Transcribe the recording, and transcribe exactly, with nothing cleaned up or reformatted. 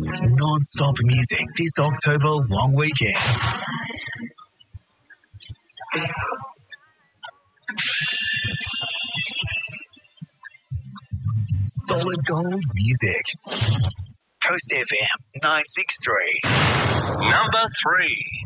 Non-stop music this October long weekend. Solid Gold Music. Coast F M nine six three. Number three.